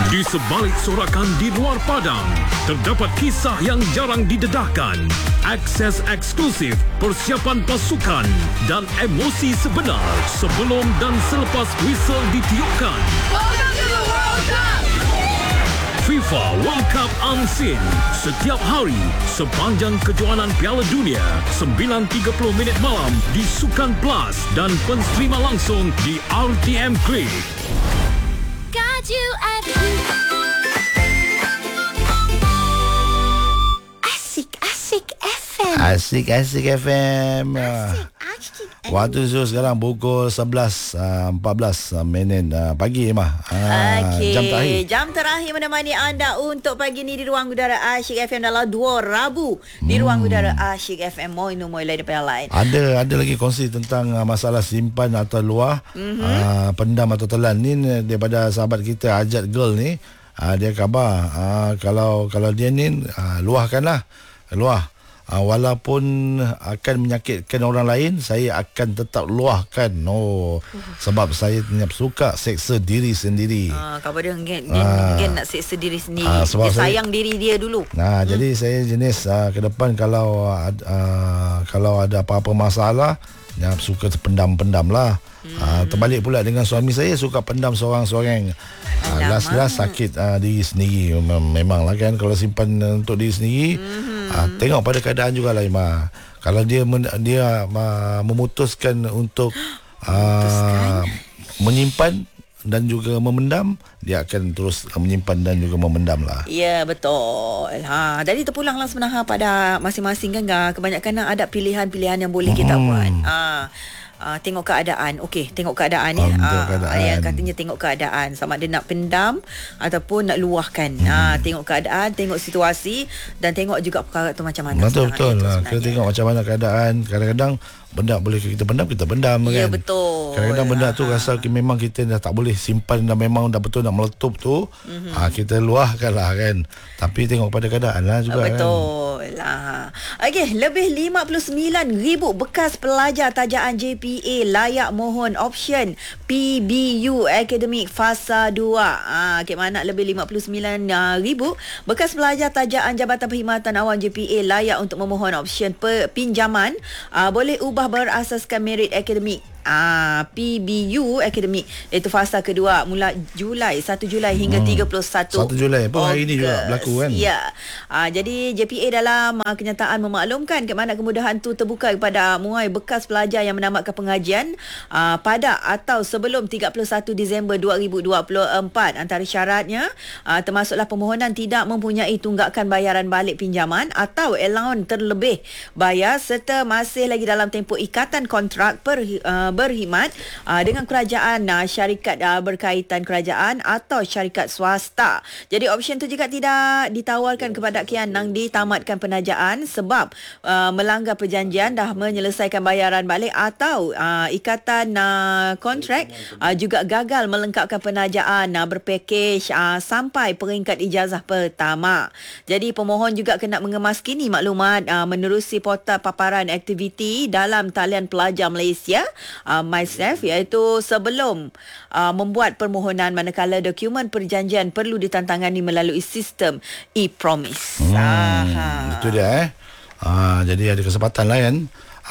Di sebalik sorakan di luar padang, terdapat kisah yang jarang didedahkan, akses eksklusif, persiapan pasukan dan emosi sebenar sebelum dan selepas whistle ditiupkan. Welcome to the World Cup! FIFA World Cup Unseen setiap hari sepanjang kejohanan Piala Dunia 9.30 minit malam di Sukan Plus dan pensterima langsung di RTM Klik. Got you at Asik FM. Asik FM. Asik Waktu tu sekarang pukul 11.14 minit pagi Emma. Okey, jam terakhir menemani anda untuk pagi ni di ruang udara Asyik FM dalam 2 Rabu di ruang udara Asyik FM. Moi lain daripada lain. Ada lagi kongsi tentang masalah simpan atau luah, pendam atau telan ni daripada sahabat kita Ajat Girl ni. Dia khabar kalau dia ni luahkanlah. Walaupun akan menyakitkan orang lain, saya akan tetap luahkan. Sebab saya suka seksa diri sendiri. Khabar dia Gen nak seksa diri sendiri. Dia sayang diri dia dulu. Jadi saya jenis ke depan kalau ada apa-apa masalah, suka pendam-pendam lah. Terbalik pula dengan suami saya, suka pendam seorang-seorang. Last sakit diri sendiri. Memanglah kan, kalau simpan untuk diri sendiri, tengok pada keadaan jugalah Ima. Kalau dia memutuskan untuk menyimpan dan juga memendam, dia akan terus menyimpan dan juga memendam lah. Ya, betul. Jadi terpulanglah sebenarnya pada masing-masing kan. Kebanyakan ada pilihan-pilihan yang boleh kita buat. Tengok keadaan. Okey, tengok keadaan ni. Ya, katanya tengok keadaan, sama ada nak pendam ataupun nak luahkan. Tengok keadaan, tengok situasi dan tengok juga perkara tu macam mana. Betul lah. Kita tengok macam mana keadaan. Kadang-kadang benda boleh kita pendam kan. Ya, betul. Kadang-kadang benda tu rasa memang kita dah tak boleh simpan dan memang dah betul nak meletup tu, kita luahkan lah kan. Tapi tengok pada keadaan lah juga. Betul lah. Okey, lebih 59,000 bekas pelajar tajaan JPA layak mohon option PBU Akademik Fasa 2. Okey, mana lebih 59,000 bekas pelajar tajaan Jabatan Perkhidmatan Awam JPA layak untuk memohon option pinjaman boleh ubah berasaskan merit akademik. PBU Akademik, iaitu fasa kedua mula 1 Julai hingga 31 Julai pun hari ini juga berlaku kan. Ya. Jadi JPA dalam kenyataan memaklumkan ke mana kemudahan tu terbuka kepada muai bekas pelajar yang menamatkan pengajian pada atau sebelum 31 Disember 2024. Antara syaratnya termasuklah permohonan tidak mempunyai tunggakan bayaran balik pinjaman atau allowance terlebih bayar serta masih lagi dalam tempoh ikatan kontrak berkhidmat dengan kerajaan, syarikat berkaitan kerajaan atau syarikat swasta. Jadi option tu juga tidak ditawarkan kepada kian yang ditamatkan penajaan sebab melanggar perjanjian dah menyelesaikan bayaran balik atau ikatan kontrak, juga gagal melengkapkan penajaan berpakej sampai peringkat ijazah pertama. Jadi pemohon juga kena mengemas kini maklumat menerusi portal paparan aktiviti dalam talian pelajar Malaysia MySafe, iaitu sebelum membuat permohonan, manakala dokumen perjanjian perlu ditantangani melalui sistem e-promise. Itu dia jadi ada kesempatan lah kan.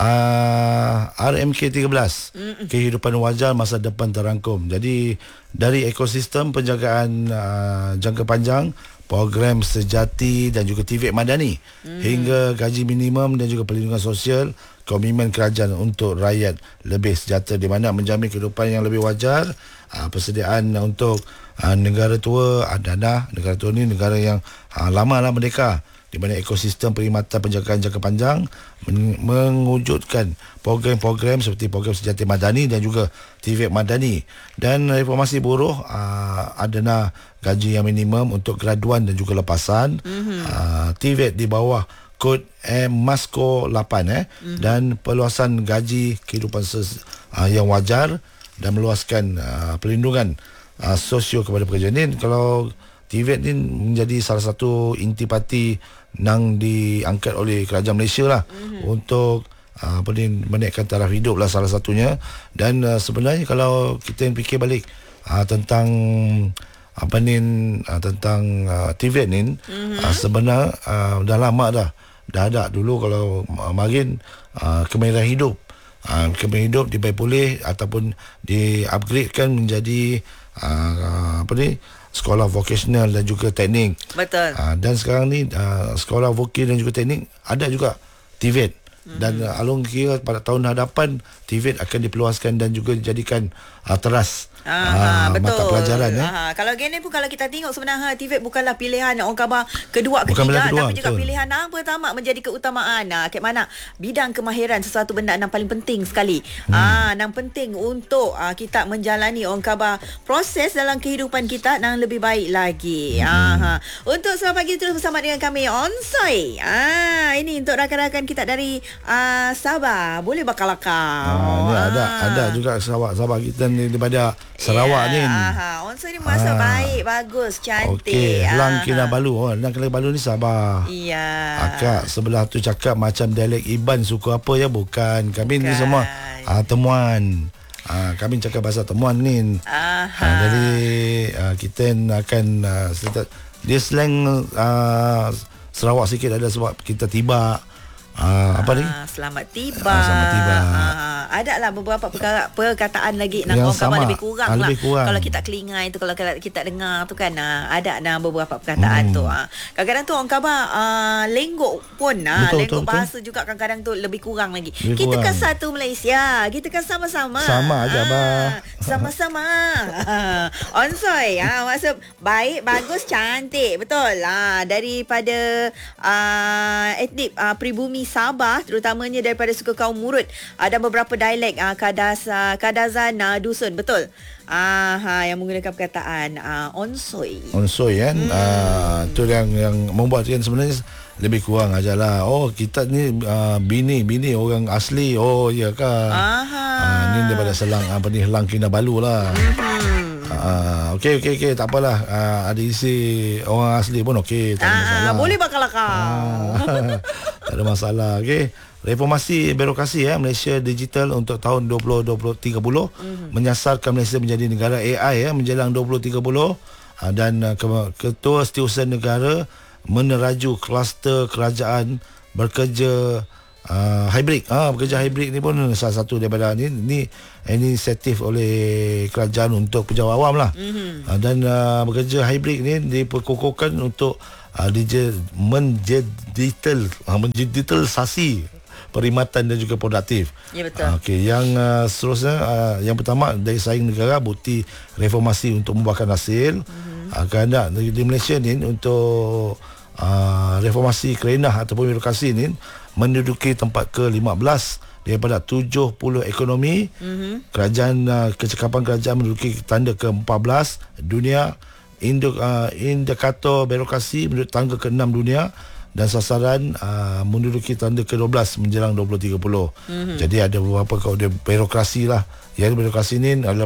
RMK 13 kehidupan wajar masa depan terangkum. Jadi dari ekosistem penjagaan jangka panjang, program sejati dan juga TVET Madani hingga gaji minimum dan juga perlindungan sosial, komitmen kerajaan untuk rakyat lebih sejahtera di mana menjamin kehidupan yang lebih wajar. Persediaan untuk negara tua, negara tua ni negara yang lama lah merdeka, di mana ekosistem perkhidmatan penjagaan jangka panjang mewujudkan program-program seperti program sejati Madani dan juga TVET Madani. Dan reformasi buruh, adana gaji yang minimum untuk graduan dan juga lepasan, TVET di bawah kod MASCO 8 dan perluasan gaji kehidupan yang wajar dan meluaskan perlindungan sosio kepada pekerja ni. Kalau TVET ni menjadi salah satu intipati yang diangkat oleh kerajaan Malaysia lah untuk menaikkan taraf hidup lah salah satunya. Dan sebenarnya kalau kita fikir balik tentang tentang TVET ni sebenarnya dah lama dah. Dah ada dulu kalau marin kemahiran hidup. Kemahiran hidup diperboleh ataupun di-upgradekan menjadi sekolah vocational dan juga teknik. Betul. Dan sekarang ni sekolah vocational dan juga teknik ada juga TVET. Dan alung kira pada tahun hadapan TVET akan diperluaskan dan juga dijadikan teras betul. mata pelajaran. Kalau gini pun kalau kita tengok sebenarnya TVET bukanlah pilihan orang khabar kedua, Bukan ketiga, kedua, tapi juga betul. pilihan yang pertama menjadi keutamaan. Kat mana bidang kemahiran sesuatu benda yang paling penting sekali. Yang penting untuk kita menjalani orang khabar proses dalam kehidupan kita yang lebih baik lagi. Untuk selamat pagi terus bersama dengan kami Onsoi. Ini untuk rakan-rakan kita dari Sabah. Boleh bakal Ni ada juga sahabat kita ni daripada Sarawak ni. Onsoi ni masa baik, bagus, cantik. Okey, Lang Kinabalu. Lang Kinabalu ni Sabah. Ya. Akak sebelah tu cakap macam dialek Iban suku apa ya? Bukan. Kami ni semua temuan. Kami cakap bahasa temuan ni. Jadi kita akan dia slang Sarawak sikit ada sebab kita tiba. Selamat tiba. Selamat tiba. Ada lah beberapa perkataan lagi nak Yang orang khabar sama. lebih kurang lah. Lebih kurang. Kalau kita kelingai tu, kalau kita dengar tu kan, ada beberapa perkataan tu. Kadang-kadang tu orang khabar lenggok pun. Lenggok bahasa juga kadang-kadang tu lebih kurang lagi. Lebih Kita kan kurang. satu Malaysia. Kita kan sama-sama. Sama aja, bah. Sama-sama. Onsoi. Maksud baik, bagus, cantik. Betul. Daripada etnik pribumi Sabah, terutamanya daripada suku kaum Murut, ada beberapa dialek Kadazan dusun, betul. Yang menggunakan perkataan onsoi kan. Tu yang membuat kan sebenarnya lebih kurang ajalah. Oh, kita ni bini orang asli. Oh, ya kan. Ni daripada Lang Kinabalu lah. Okey, tak apalah. Ada isi orang asli pun okey, tak ada masalah. Boleh bakal Tak ada masalah. Okey. Reformasi birokrasi Malaysia Digital untuk tahun 2030 menyasarkan Malaysia menjadi negara AI menjelang 2030 dan Ketua Setiausaha Negara meneraju kluster kerajaan bekerja hybrid. Bekerja hybrid ni pun salah satu daripada ni inisiatif oleh kerajaan untuk pejabat awam lah. Dan bekerja hybrid ni diperkukuhkan untuk mendigitalisasi perkhidmatan dan juga produktif. Ya, betul. Okey, yang seterusnya yang pertama dari saing negara bukti reformasi untuk membuahkan hasil. Kerana di Malaysia ni untuk reformasi kerenah ataupun birokrasi ni menduduki tempat ke-15 daripada 70 ekonomi. Kerajaan kecekapan kerajaan menduduki tanda ke-14 dunia. Indikator birokrasi menduduki tangga ke-6 dunia dan sasaran menduduki tanda ke-12 menjelang 2030. Jadi ada beberapa kaedah birokrasi lah. Yang birokrasi ni adalah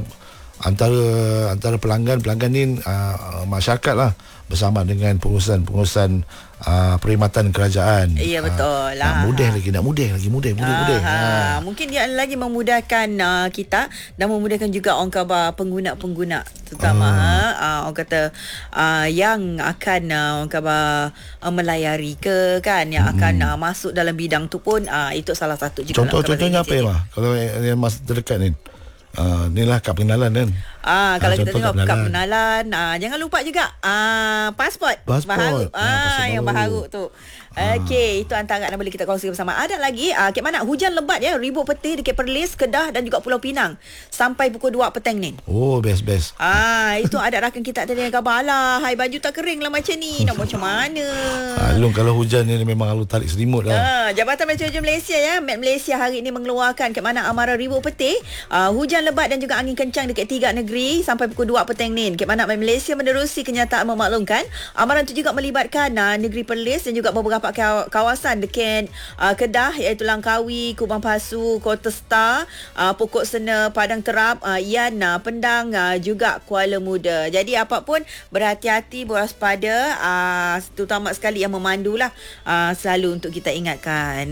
antara pelanggan ni masyarakat lah bersama dengan pengurusan perkhidmatan kerajaan. Ya, betul lah. Mudah lagi. Mungkin dia lagi memudahkan kita dan memudahkan juga orang khabar pengguna terutama orang kata yang akan orang khabar melayari ke kan, yang akan masuk dalam bidang tu pun itu salah satu juga. Contohnya apa ya, kalau yang mas terdekat ni? Inilah kad pengenalan kan. Kalau kita tengok kad pengenalan. pengenalan, jangan lupa juga pasport baharu. Pasport Yang baharu tu. Okey, itu antara yang boleh kita kongsikan bersama. Ada lagi kat mana hujan lebat ribut petih dekat Perlis, Kedah dan juga Pulau Pinang sampai pukul 2 petang ni. Oh, best. Itu ada rakan kita tadi yang khabar, alah, hai baju tak kering lah macam ni. Nak macam mana? Long kalau hujan ni memang lalu tarik selimut lah. Jabatan Meteorologi Malaysia Met Malaysia hari ini mengeluarkan kat mana amaran ribut petih, hujan lebat dan juga angin kencang dekat 3 negeri sampai pukul 2 petang ni. Kat mana Met Malaysia menerusi kenyataan memaklumkan amaran itu juga melibatkan negeri Perlis dan juga beberapa kawasan dekat Kedah iaitu Langkawi, Kubang Pasu, Kota Star, Pokok Sena, Padang Terap, Yan, Pendang, juga Kuala Muda. Jadi apapun berhati-hati, berwaspada, terutama sekali yang memandulah selalu untuk kita ingatkan.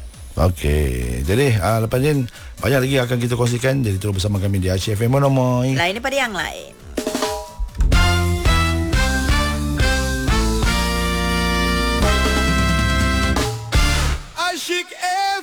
Okey, jadi lepas ni banyak lagi akan kita kongsikan. Jadi terus bersama kami di Aceh FM Monomoy. Lain daripada yang lain.